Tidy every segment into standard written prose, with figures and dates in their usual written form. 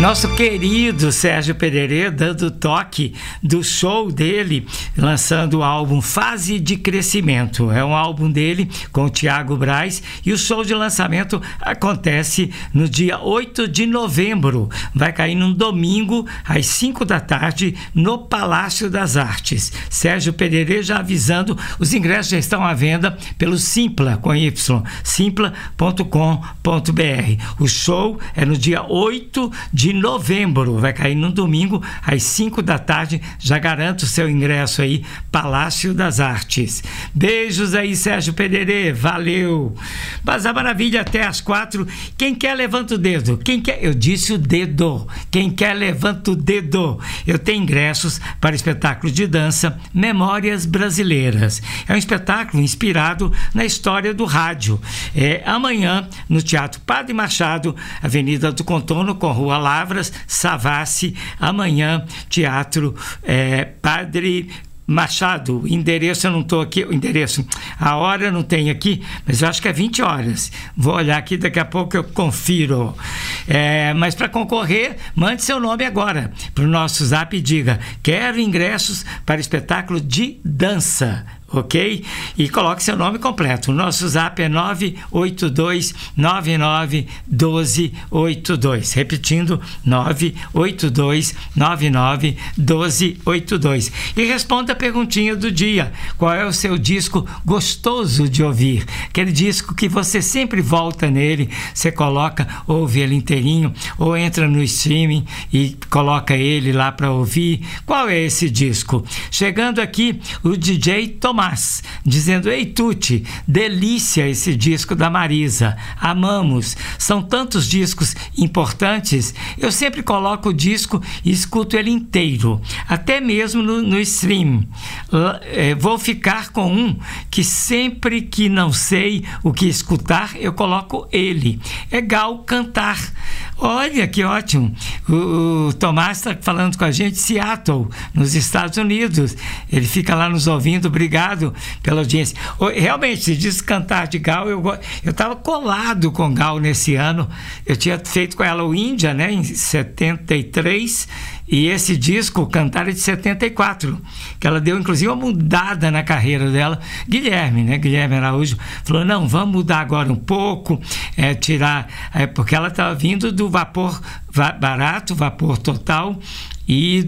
Nosso querido Sérgio Pederê dando toque do show dele, lançando o álbum Fase de Crescimento. É um álbum dele com o Thiago Braz e o show de lançamento acontece no dia 8 de novembro. Vai cair num domingo às 5 da tarde no Palácio das Artes. Sérgio Pederê já avisando, os ingressos já estão à venda pelo Simpla, com Y, simpla.com.br. O show é no dia 8 de novembro, vai cair no domingo às 5 da tarde. Já garanto o seu ingresso aí, Palácio das Artes. Beijos aí, Sérgio Pederê, valeu. Bazar Maravilha até às 4. Quem quer, levanta o dedo. Quem quer, eu disse o dedo. Quem quer, levanta o dedo. Eu tenho ingressos para o espetáculo de dança Memórias Brasileiras. É um espetáculo inspirado na história do rádio. É amanhã no Teatro Padre Machado, Avenida do Contorno com Rua Lavras, Savassi. Amanhã, Teatro Padre Machado. Endereço, eu não estou aqui, o endereço, a hora eu não tenho aqui, mas eu acho que é 20 horas. Vou olhar aqui, daqui a pouco eu confiro. Mas para concorrer, mande seu nome agora para o nosso zap e diga: quero ingressos para espetáculo de dança. Ok? E coloque seu nome completo. O nosso zap é 982991282. Repetindo, 982991282. E responda a perguntinha do dia: qual é o seu disco gostoso de ouvir? Aquele disco que você sempre volta nele, você coloca, ouve ele inteirinho, ou entra no streaming e coloca ele lá para ouvir. Qual é esse disco? Chegando aqui, o DJ Tomás, dizendo: ei Tuti, delícia esse disco da Marisa, amamos, são tantos discos importantes, eu sempre coloco o disco e escuto ele inteiro, até mesmo no stream. Vou ficar com um que sempre que não sei o que escutar, eu coloco ele, é Gal Cantar. Olha que ótimo, o Tomás está falando com a gente de Seattle, nos Estados Unidos, ele fica lá nos ouvindo. Obrigado pela audiência. Realmente, se diz Cantar de Gal, eu estava colado com Gal nesse ano, eu tinha feito com ela o Índia, né, em 73, e esse disco, Cantar, é de 74, que ela deu inclusive uma mudada na carreira dela. Guilherme Araújo falou: não, vamos mudar agora um pouco, tirar, porque ela estava vindo do vapor barato, vapor total, e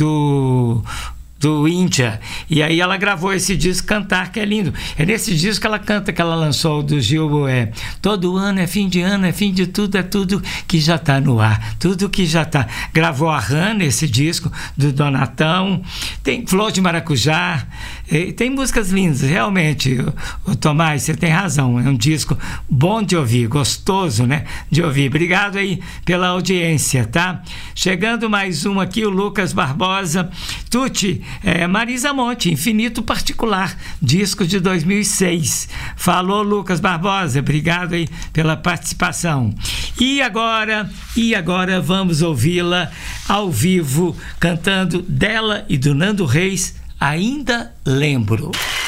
do Índia, e aí ela gravou esse disco Cantar, que é lindo. É nesse disco que ela canta, que ela lançou do Gil, todo ano é fim de ano, é fim de tudo, é tudo que já está no ar, tudo que já está. Gravou a Rana, esse disco do Donatão, tem Flor de Maracujá, tem músicas lindas, realmente. O Tomás, você tem razão, é um disco bom de ouvir, gostoso, né, de ouvir. Obrigado aí pela audiência, tá? Chegando mais um aqui, o Lucas Barbosa. Tuti, Marisa Monte, Infinito Particular, disco de 2006. Falou, Lucas Barbosa, obrigado aí pela participação. E agora vamos ouvi-la ao vivo, cantando dela e do Nando Reis, Ainda Lembro.